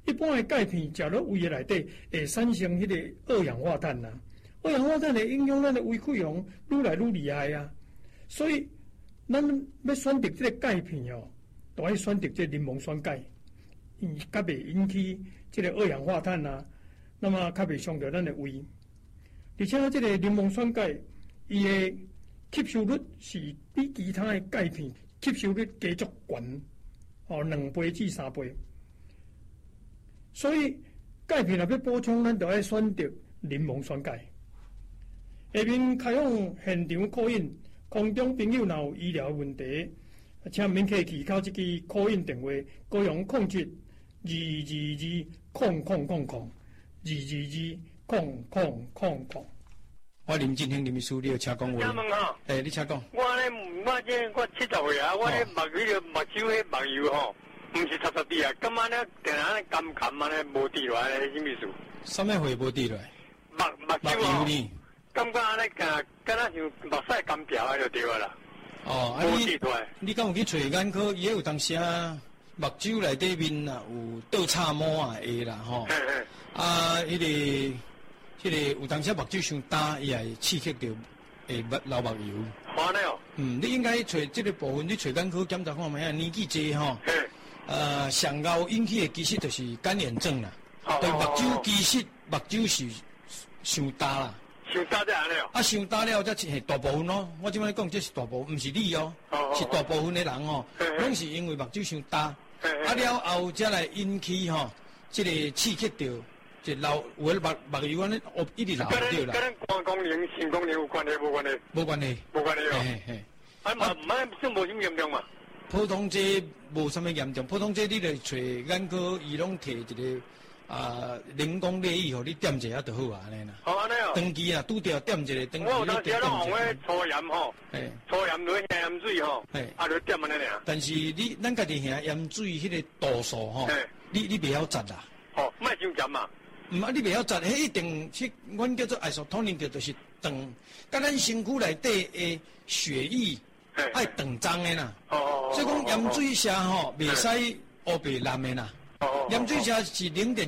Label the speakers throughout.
Speaker 1: 一般的钙片食落胃的内底，会产生迄个二氧化碳呐。二氧化碳会影响咱的胃溃疡愈来愈厉害啊。所以，咱要选择这个钙片哦，都要选择这柠檬酸钙，较袂引起这个二氧化碳啊，那么较袂伤到咱的胃。而且这个柠檬酸钙，伊的吸收率是比其他的钙片吸收率加足悬，2倍至3倍。所以钙片若要补充，咱就要选择柠檬酸钙。下面开放现场call in，空中朋友若有医疗问题，请免客气，靠这个call in电话，高雄0722220000，2220000。
Speaker 2: 我林进兴林秘书，你有请讲话。你请讲。
Speaker 3: 我70岁啊，我咧目睭迄目睭吼，唔是擦滴啊，今晚咧定下咧感咧无滴落来咧，什么意思？
Speaker 2: 什么会无滴落来？
Speaker 3: 目睭呢？感觉安尼敢若像目屎干掉啊，就对啦。
Speaker 2: 你敢有去找眼科？伊有当时啊，目睭内底面啊有倒插毛啊会啦吼。迄个有当时目睭伤大，伊也刺激到流目油。
Speaker 3: 好嘞哦。
Speaker 2: 你应该找这个部分，你找眼科检查看卖，年纪济吼。上高引起的其实就是干眼症啦。对目睭其实目睭是伤大啦。
Speaker 3: 伤大才安尼哦。
Speaker 2: 伤大了才是大部分咯。我即摆讲这是大部分，毋是你哦，是大部分的人哦，拢是因为目睭伤大，了后才来引起吼，这个刺激到。就流有的目油安尼，一直流掉啦。
Speaker 3: 跟咱肝功能、肾功能有关系无关系？
Speaker 2: 无关系，
Speaker 3: 无关系哦。算无什么严重嘛？
Speaker 2: 普通这无什么严重，普通这你来找眼科，伊拢摕一个人工泪液，互你点一下就好啊，安尼啦。
Speaker 3: 好安尼哦。
Speaker 2: 长期啊，拄着点一个，长期
Speaker 3: 我有当时拢用迄粗盐吼，粗盐落下盐水吼，就点安尼尔。
Speaker 2: 但是咱家己下盐水迄个度数吼，你袂晓杂啦。
Speaker 3: 哦，莫伤咸嘛。
Speaker 2: 你袂晓杂，迄一定是阮叫做爱索托林的，就是长，甲咱身躯内底的血液爱长脏的啦。所以讲盐水下吼，袂使乌白蓝的啦。盐水下是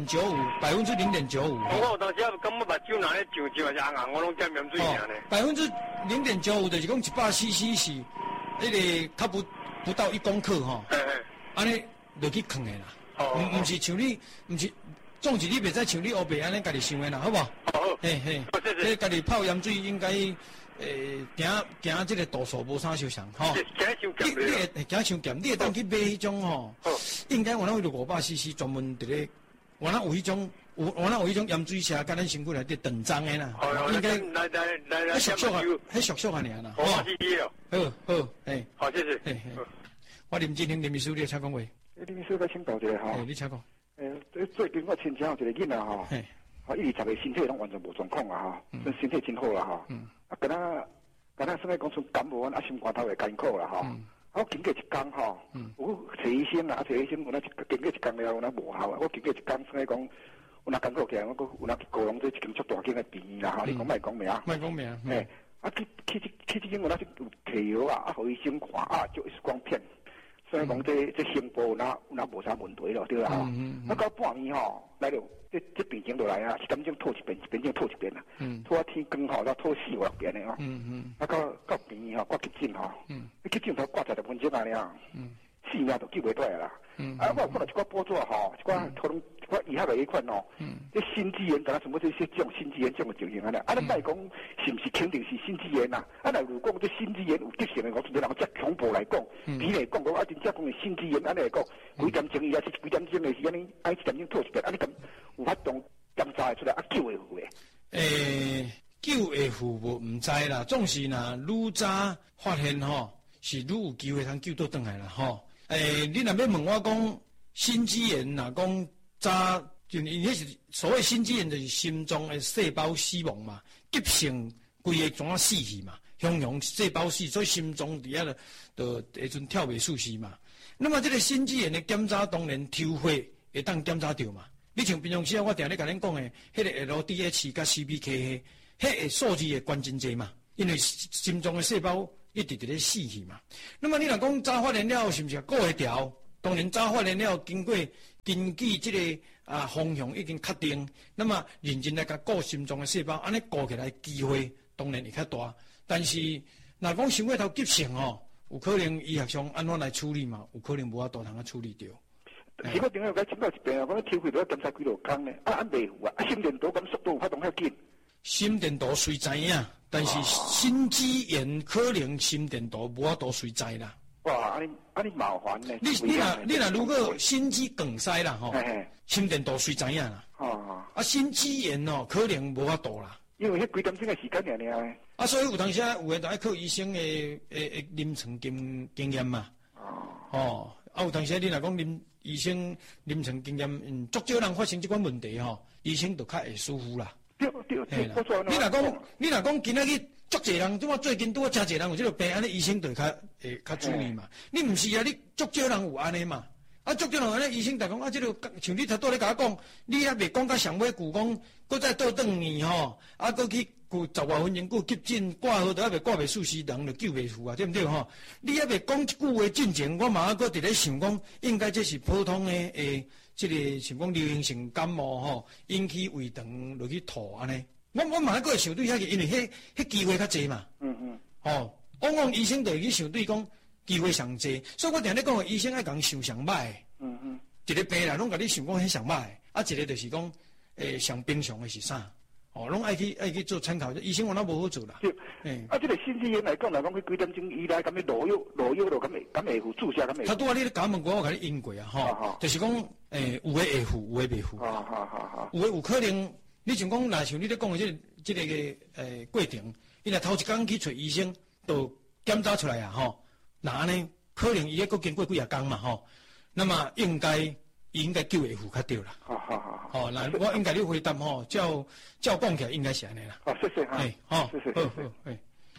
Speaker 2: 0.95%，0.95%。
Speaker 3: 我有当时感觉目睭若咧上是红，我拢点盐水尔
Speaker 2: 呢。0.95%就是讲100cc 是迄个较不到1公克吼，安尼落去囥的啦。毋是像你，毋是。总之，你袂使像你乌白安尼家己想的啦，好无？
Speaker 3: 好。
Speaker 2: 你家己泡盐水应该行这个度数无啥相像，吼。你会行伤咸，你会当去买迄种吼，应该原来有500cc 专门伫咧，原来有迄种盐水车，甲咱身躯内底长脏的啦。应该来熟熟啊，迄熟熟啊尔啦。
Speaker 3: 好，好，谢谢。
Speaker 2: 我林进兴林秘书，你请讲话。
Speaker 4: 林秘书，我请教一下哈。
Speaker 2: 你请讲。
Speaker 4: 最近我亲戚有一个囡仔吼，12个身体拢完全无状况啊哈，身体真好啦哈。敢若算来讲从感冒心肝头会艰苦啦哈。我经过一工吼，我找医生啦，找医生，我经过一工了，我无效啊。我经过一工算来讲，我艰苦起来，我有去高雄做一间足大间的病院啦哈。你讲莫讲名？
Speaker 2: 莫讲名。
Speaker 4: 去这间我有摕药啊，互医生看做 X 光片。所以讲这胸部那无啥问题咯，对啦吼。到半暝吼来了，这病情就来啊，一点钟吐一遍，一点钟吐一遍啦。吐啊天光吼，才吐4、5遍的哦。到病吼，挂急诊吼，急诊头挂10分钟啊了，4秒都救袂倒来啦。我看到一寡报纸吼，一寡可能一寡医学的迄款哦，这心肌炎，敢若什么这种心肌炎这种情形安尼，咱莫讲是毋是肯定是心肌炎呐？如果讲这心肌炎有急性的，我真人遮恐怖来讲，比来讲，我真正讲是心肌炎安尼来讲，几点钟伊还是几点钟的是安尼，1点钟吐一遍，你敢有法度检查出来救会付
Speaker 2: 诶？救会付毋知啦，总是呐，愈早发现吼，是愈有机会通救倒转来啦吼。你若要问我讲心肌炎，若讲早就因迄是所谓心肌炎，就是心脏的细胞死亡嘛，急性规个怎死去嘛，雄细胞死，所以心脏底下就迄阵跳袂出去嘛。那么这个心肌炎的检查，当然抽血会当检查到嘛。你像平常时我定咧甲恁讲的，迄个 LDH 甲 CPK，迄个数字会关真济嘛，因为心脏的细胞一直伫咧死去嘛。那么你若讲早发现了，是毋是顾会调？ 当然早发现了，根据这个方向已经确定，那么认真来甲顾心脏的细胞，安尼顾起来机会当然会较大。但是若讲想过头急性有可能医学上安怎来处理嘛？有可能无法度通啊处理掉。
Speaker 4: 是我顶下甲请教一遍啊，讲抽血都要检查几多工呢？袂赴啊，心电图咁速度有法度较紧。
Speaker 2: 心电图虽知影，但是心肌炎可能心电图无法度随知啦。
Speaker 4: 哇，安尼麻烦呢。
Speaker 2: 你若如果心肌梗塞啦心电图随知影啦。心肌炎可能无法度啦。
Speaker 4: 因为迄几点钟的时间尔。
Speaker 2: 所以有当时有诶，就爱靠医生诶临床经验嘛。有当时你若讲医生临床经验，足少人发生即款问题医生就较会舒服啦。
Speaker 4: 对，
Speaker 2: 你若讲今仔日足侪人，即我最近拄真侪人有即个病，安尼医生就会较注意嘛。你毋是啊，你足少人有安尼嘛。足少人安尼医生就讲即个像你头拄咧甲我讲，你还袂讲甲上尾句讲，搁再倒转去搁去10外分钟过急诊挂号，都还袂挂袂死死人，就救袂赴啊，对毋对你还袂讲一句话进前，我嘛搁伫咧想讲，应该这是普通的即个像讲流行性感冒引起胃肠落去吐安尼。我嘛还搁会想对遐个，因为迄机会较济嘛。往往医生就会去想对讲机会上济，所以我定咧讲，医生爱讲想上歹。一个病人拢甲你想讲迄上歹，一个就是讲上平常的是啥？拢爱去做参考。医生我那无好做啦。
Speaker 4: 这个心肌炎来讲，佢几点钟以来，咁样罗药咯，咁会付注射，咁会。
Speaker 2: 他拄仔你咧讲问我甲你应过啊，就是讲有诶会付，有诶袂付。有诶有可能，你像讲像你咧讲诶即个过程，伊若头一工去找医生，就检查出来啊那呢可能伊还佫经过几啊工嘛那么应该救会付较对啦。那我应该你回答照讲起来应该是安尼啦。
Speaker 4: 谢谢谢谢。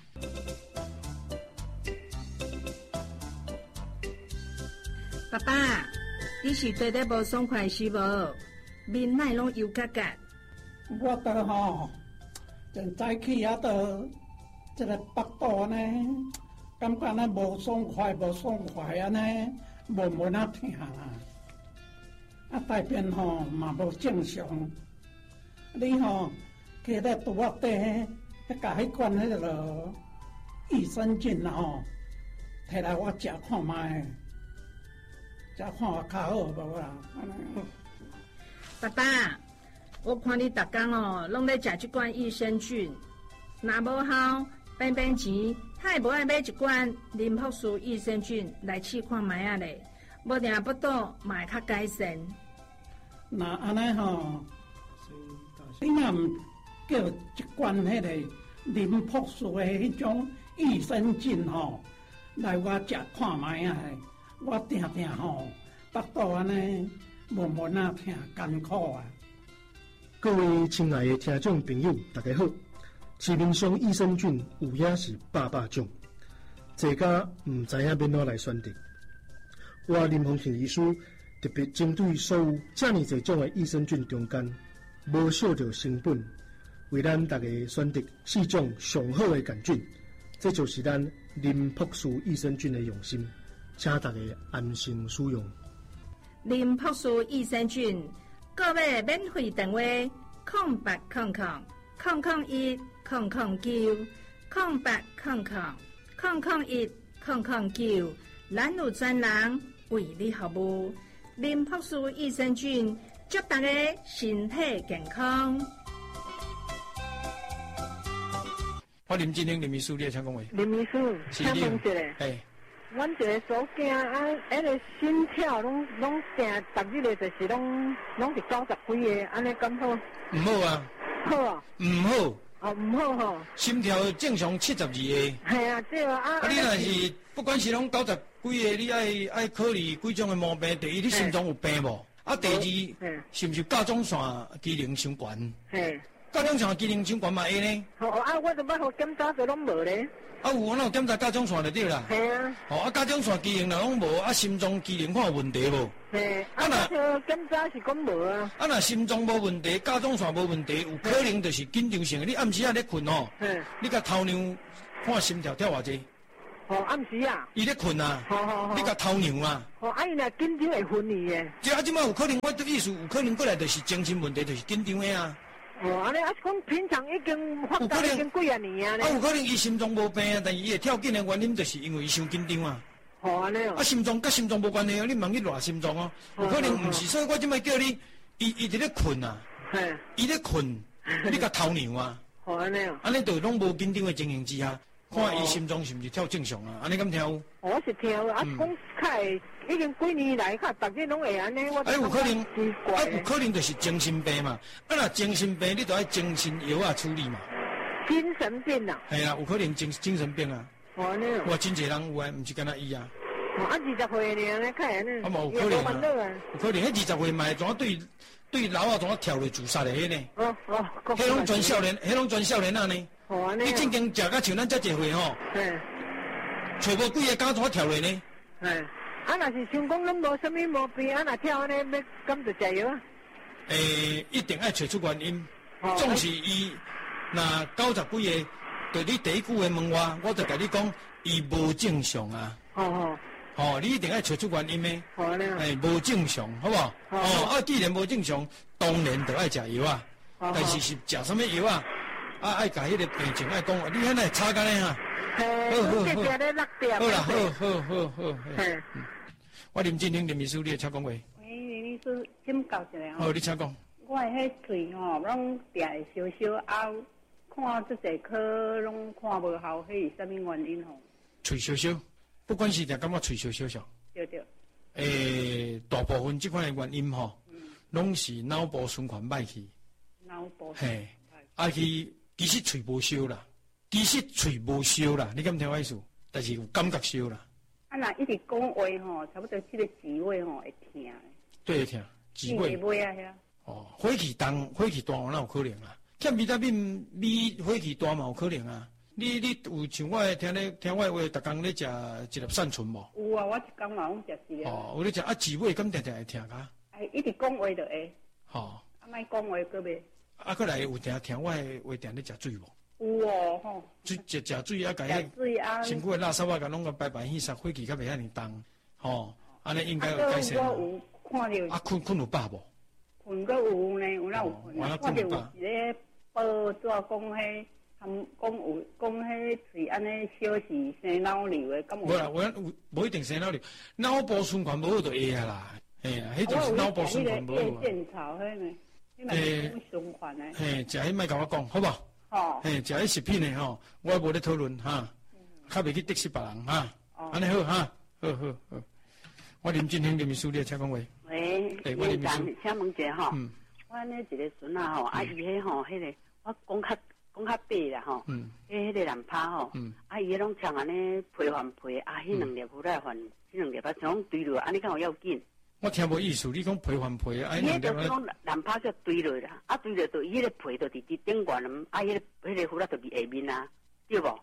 Speaker 5: 爸爸，你是对得无爽快是无？面奶拢油嘎嘎。
Speaker 1: 我倒真早起这个腹肚呢，感觉呢无爽快安尼，闷啊疼大便嘛无正常。你摕咧肚仔底，甲迄罐迄个益生菌摕来我食看卖，食看我较好无啦？
Speaker 5: 爸爸，我看你逐工拢咧食即罐益生菌，若无效，变钱，他也无爱买一罐林朴素益生菌来试看卖啊咧，无定不倒嘛会较改善。
Speaker 1: 那安尼你若毋叫一罐迄个林朴素的迄种益生菌来我食看卖啊！我定腹肚安尼闷啊疼艰苦啊！
Speaker 6: 各位亲爱的听众朋友，大家好。市面上益生菌有影是百种，大家唔知影要哪来选择。我林丰庆医师特别针对所有这么多种的益生菌中间，无少着成本，为咱大家选择4种上好的杆菌，这就是咱林朴素益生菌的用心，请大家安心使用。
Speaker 5: 林朴素益生菌，购买免费电话0800-001-009，咱有专人为你服务。林朴素益生菌，祝大家身体健康。
Speaker 2: 我林金玲林秘书，你请讲话。
Speaker 7: 林秘书，请问一下，阮一个所囝迄个心跳拢定逐日的，就是拢是90几个，安尼敢好？
Speaker 2: 唔好啊。
Speaker 7: 好啊。
Speaker 2: 唔好。
Speaker 7: 唔好
Speaker 2: 心跳正常72个。
Speaker 7: 系啊，对啊。
Speaker 2: 你若是不管是拢90几个，你爱考虑几种的毛病。第一，你心脏有病无？第二，是毋是甲状腺机能伤悬？甲状腺机能伤悬嘛会呢？
Speaker 7: 我就要互检查就拢无咧。
Speaker 2: 有检查甲状腺就对啦。
Speaker 7: 系啊。
Speaker 2: 甲状腺机能若拢无，心脏机能看有问题无？
Speaker 7: 若检查是讲无啊。
Speaker 2: 若心脏无问题，甲状腺无问题，有可能就是紧张性的。你暗时咧困你甲头娘看心跳跳偌济？
Speaker 7: 暗时啊。
Speaker 2: 伊咧困啊。
Speaker 7: 好。
Speaker 2: 你甲偷娘啊。
Speaker 7: 伊若紧张会昏去的。
Speaker 2: 即即摆有可能，我的意思有可能过来就是精神问题，就是紧张的啊。
Speaker 7: 安尼是讲平常已经发作已经几啊年啊。
Speaker 2: 有可能伊心脏无病啊，但是伊会跳紧的原因，就是因为伊伤紧张啊。
Speaker 7: 安尼
Speaker 2: 心脏甲心脏无关系哦，你茫去热心脏哦。有可能毋是，所以我即摆叫你，伊伫咧困啊。伊咧困，你甲偷娘啊。安尼就拢无紧张的情形之下，看伊心脏是毋是跳正常啊？安尼敢听有？
Speaker 7: 我是听有，讲较已经几年来，较逐日拢会安尼。
Speaker 2: 有可能，有可能就是精神病嘛。若精神病，你就爱精神药啊处理嘛。
Speaker 7: 精神病啊？
Speaker 2: 系啊，有可能精神病啊。我真侪人有啊，毋是干那伊啊。
Speaker 7: 20岁呢，安尼较安尼。
Speaker 2: 有可能啊。有可能，迄20岁嘛，怎对楼啊，怎跳落自杀的迄呢？迄拢全少年，迄拢全少年啊呢。你正经食甲像咱遮侪岁吼。找无几个敢怎跳落呢？
Speaker 7: 若是想讲拢无啥物毛病，若跳安尼要敢着食药啊？
Speaker 2: 一定爱找出原因。总是伊若90几个，对你第一句话问我就甲你讲，伊无正常啊。你一定爱找出原因的。无正常，好不好？既然无正常，当然就爱食药啊。但是食什么药啊？爱甲迄个病情爱讲，你遐来差干呢哈？好啦，好。我林振兴林秘书，你会请讲话。
Speaker 8: 喂，林秘书，请教一下。
Speaker 2: 好，你请讲。
Speaker 8: 我迄嘴拢定会烧啊，看这侪科拢看无效，迄是啥物原因吼？
Speaker 2: 嘴烧，不管是定感觉嘴烧上。
Speaker 8: 对。
Speaker 2: 大部分即款的原因吼，拢是脑部循环歹去。
Speaker 8: 脑部。
Speaker 2: 其实嘴无烧啦，你敢听我意思？但是有感觉烧啦。
Speaker 8: 若一直讲话吼，差不多这个机位吼会疼。对，
Speaker 2: 会疼，机位。
Speaker 8: 尾啊遐。
Speaker 2: 火气大，哪有可能啊？欠维他命，火气大嘛有可能啊。你有像我听我话，逐工咧食一粒善存无？
Speaker 8: 有啊，我一工嘛拢食一粒。
Speaker 2: 有咧食机尾敢定会疼噶？
Speaker 8: 一直讲话就会。莫讲话个袂。
Speaker 2: 过来有定听我话定咧食水无？
Speaker 8: 有吼。
Speaker 2: 食水啊，甲迄身躯的垃圾啊，甲拢个排稀杀，火气较袂遐尼重。安尼应该有改善。
Speaker 8: 我有看到。
Speaker 2: 困有饱无？
Speaker 8: 困个有呢，有哪有困？看到有一个报纸讲迄，讲迄是安尼小是生脑瘤的，敢有？
Speaker 2: 无啦，无一定生脑瘤，脑部循环无好就会啊啦。迄就是脑部循环无好。
Speaker 8: 叶剑草迄呢？循环的。
Speaker 2: 食迄莫甲我讲，好无？食迄食品的吼，我无咧讨论哈，较袂去得失别人哈。安尼好哈，好。我林振兴林秘书，你请讲话。
Speaker 8: 喂，
Speaker 2: 我林秘书，
Speaker 8: 请问者吼，我安尼一个孙啊吼，伊迄吼，迄个我讲较白啦吼，迄个男拍吼，伊迄拢像安尼皮换皮，迄两粒胡来换，迄两粒啊像对落，安尼敢有要紧？我
Speaker 2: 听无意思，你讲皮换皮，
Speaker 8: 伊迄就是讲男拍叫对落啦，对落就伊迄个皮就伫顶悬，迄个胡来就伫下面啊，对无？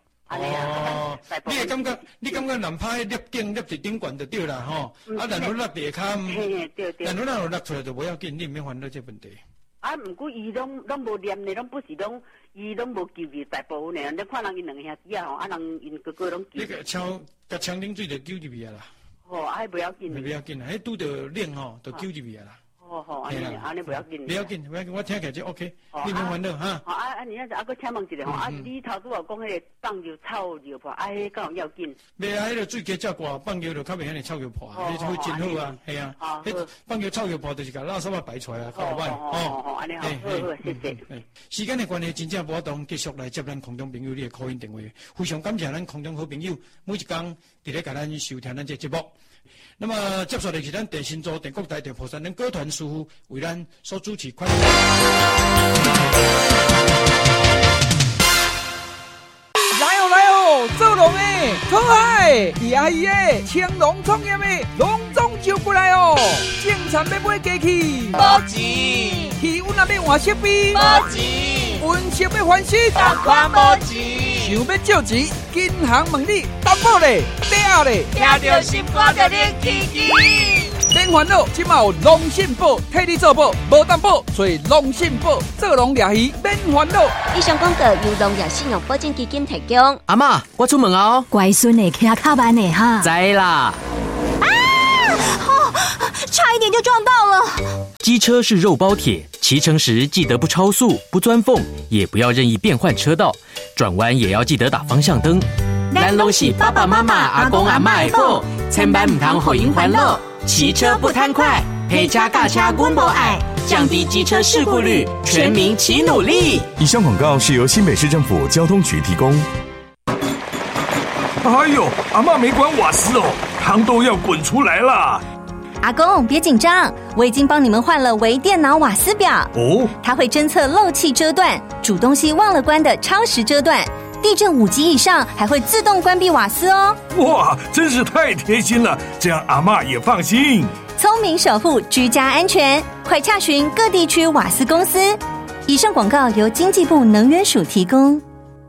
Speaker 2: 你感觉男拍粒顶粒伫顶悬就对啦吼，然后落地下骹，然后落出来就无要紧，你毋免烦恼这问题。
Speaker 8: 毋过伊拢无念呢，拢不是拢伊拢无救治大部分呢。你看人因两个兄弟啊吼，人因哥哥拢救。你
Speaker 2: 个枪顶水就救入去啊啦。
Speaker 8: 迄不要紧。
Speaker 2: 不要紧啦，迄拄着冷吼，就救入去啊啦。
Speaker 8: 安尼不要紧。
Speaker 2: 不要紧，我听起来就 OK， 你免烦恼哈。
Speaker 8: 你搁请问一下吼，你头拄有讲迄个放尿臭尿破，迄敢有要紧？
Speaker 2: 袂啊，迄个水加照挂，放尿就较袂遐尼臭尿破，迄就会真好啊，系啊。迄放尿臭尿破就是甲垃圾啊排出来啊，较歹。
Speaker 8: 安尼好，谢谢。
Speaker 2: 时间的关系，真正无法当继续来接咱空中朋友你的call in电话，非常感谢咱空中好朋友每一工伫咧甲咱收听咱这节目。那么接下来是咱电信组电国台电菩萨人歌团师傅为咱所主持快乐。
Speaker 9: 来哦，做龙诶，好嗨！阿姨诶，青龙创业诶，隆重就过来哦。种田要买机器，
Speaker 10: 无钱；
Speaker 9: 气温也要换设备，
Speaker 10: 无钱；
Speaker 9: 温室要翻新，
Speaker 10: 同款无钱。
Speaker 9: 想要借钱，银行问你担保咧，了咧，
Speaker 10: 听着心肝就咧起起。
Speaker 9: 免烦恼，今嘛有龙信宝替你做宝，无当宝，找龙信宝做龙掠鱼免烦恼。
Speaker 11: 以上广告由农业信用保证基金提供。
Speaker 12: 阿嬷，我出门哦。
Speaker 13: 乖孙的骑卡慢的哈。
Speaker 12: 知啦。
Speaker 13: 差一点就撞到了。
Speaker 12: 机车是肉包铁，骑乘时记得不超速、不钻缝，也不要任意变换车道，转弯也要记得打方向灯。咱拢是爸爸妈妈、阿公阿嬷的宝，千万唔通予因烦恼。骑车不贪快，陪车驾车阮无爱，降低机车事故率，全民齐努力。
Speaker 14: 以上广告是由新北市政府交通局提供。
Speaker 15: 哎呦，阿嬷没关瓦斯哦，汤都要滚出来了。
Speaker 13: 阿公别紧张，我已经帮你们换了微电脑瓦斯表
Speaker 15: 哦，
Speaker 13: 它会侦测漏气遮断、煮东西忘了关的超时遮断，地震5级以上还会自动关闭瓦斯哦。
Speaker 15: 哇，真是太贴心了，这样阿嬷也放心。
Speaker 13: 聪明守护居家安全，快洽询各地区瓦斯公司。以上广告由经济部能源署提供。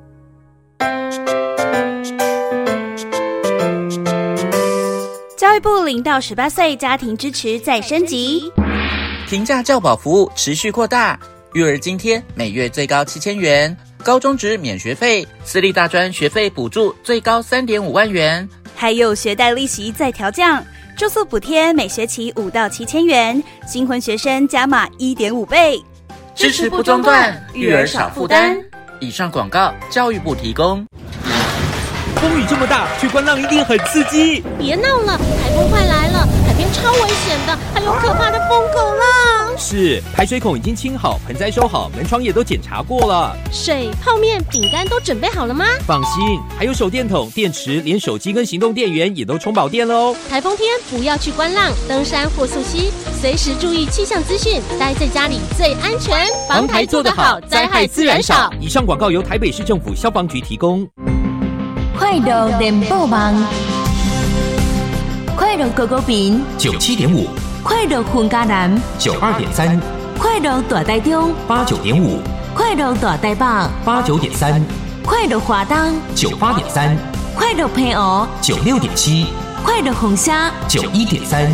Speaker 16: 教育部0到18岁家庭支持再升级，
Speaker 17: 平价教保服务持续扩大，育儿津贴每月最高7000元，高中职免学费，私立大专学费补助最高3.5万元，
Speaker 16: 还有学贷利息再调降，住宿补贴每学期5到7000元，新婚学生加码1.5倍，
Speaker 17: 支持不中断，育儿少负担。以上广告教育部提供。
Speaker 18: 风雨这么大，去观浪一定很刺激。
Speaker 19: 别闹了，台风快来了，海边超危险的，还有可怕的疯狗浪。
Speaker 18: 是，排水孔已经清好，盆栽收好，门窗也都检查过了。
Speaker 19: 水、泡面、饼干都准备好了吗？
Speaker 18: 放心，还有手电筒、电池，连手机跟行动电源也都充饱电了哦。
Speaker 19: 台风天不要去观浪、登山或溯溪，随时注意气象资讯，待在家里最安全。
Speaker 18: 防台做得好，灾害自然少。以上广告由台北市政府消防局提供。
Speaker 13: 快乐联播网，快乐狗狗饼
Speaker 12: 97.5，
Speaker 13: 快乐混家南
Speaker 12: 92.3，
Speaker 13: 快乐大台中
Speaker 12: 89.5，
Speaker 13: 快乐大台北
Speaker 12: 89.3，
Speaker 13: 快乐华东
Speaker 12: 98.3，
Speaker 13: 快乐平湖
Speaker 12: 96.7，
Speaker 13: 快乐红沙
Speaker 12: 91.3，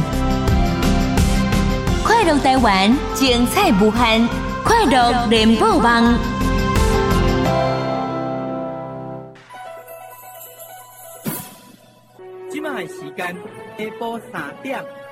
Speaker 13: 快乐台湾精彩无限，快乐联播网。
Speaker 9: 现在时间下晡3点